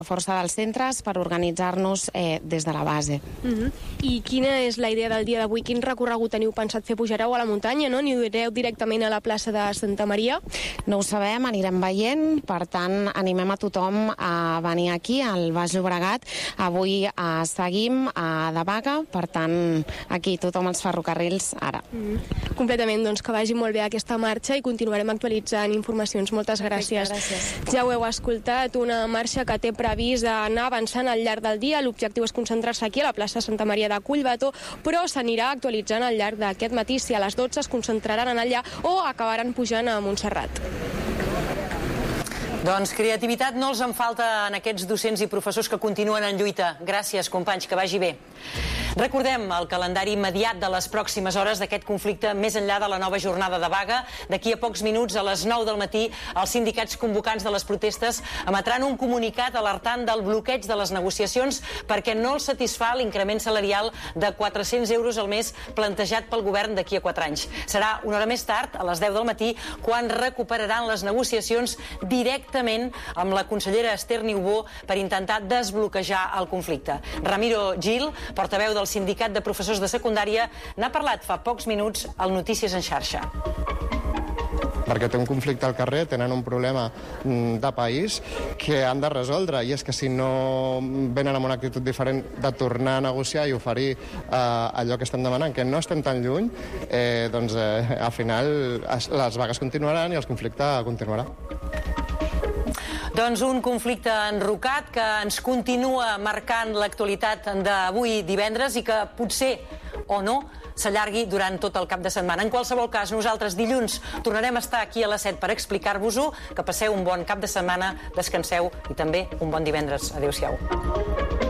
força dels centres per organitzar-nos des de la base. I quina és la idea del dia d'avui? Quin recorregut teniu pensat fer? Pujareu a la muntanya, no? Ni anireu directament a la plaça de Santa Maria? No ho sabem, anirem veient, per tant animem a tothom a venir aquí al Baix Llobregat. Avui seguim de vaga, per tant aquí tothom als ferrocarrils ara. Completament, doncs que vagi molt bé aquesta marxa i continuarem actualitzant informacions. Moltes gràcies. Ja ho heu escoltat, una marxa que té previst anar avançant al llarg del dia. L'objectiu és concentrar-se aquí a la plaça Santa Maria de Collbató, però s'anirà actualitzant al llarg d'aquest matí. Si a les 12 es concentraran allà o acabaran pujant a Montserrat. Doncs creativitat no els en falta en aquests docents i professors que continuen en lluita. Gràcies, companys, que vagi bé. Recordem el calendari immediat de les pròximes hores d'aquest conflicte més enllà de la nova jornada de vaga. D'aquí a pocs minuts, a les 9 del matí, els sindicats convocants de les protestes emetran un comunicat alertant del bloqueig de les negociacions perquè no els satisfà l'increment salarial de 400 euros al mes plantejat pel govern d'aquí a 4 anys. Serà una hora més tard, a les 10 del matí, quan recuperaran les negociacions directament amb la consellera Esther Niubó per intentar desbloquejar el conflicte. Ramiro Gil, portaveu del Sindicat de Professors de Secundària, n'ha parlat fa pocs minuts al Notícies en Xarxa. Perquè té un conflicte al carrer, tenen un problema de país que han de resoldre, i és que si no venen amb una actitud diferent de tornar a negociar i oferir allò que estem demanant, que no estem tan lluny, doncs al final les vagues continuaran i el conflicte continuarà. Doncs un conflicte enrocat que ens continua marcant l'actualitat d'avui divendres i que potser, o no, s'allargui durant tot el cap de setmana. En qualsevol cas, nosaltres dilluns tornarem a estar aquí a les 7 per explicar-vos-ho. Que passeu un bon cap de setmana, descanseu i també un bon divendres. Adéu-siau.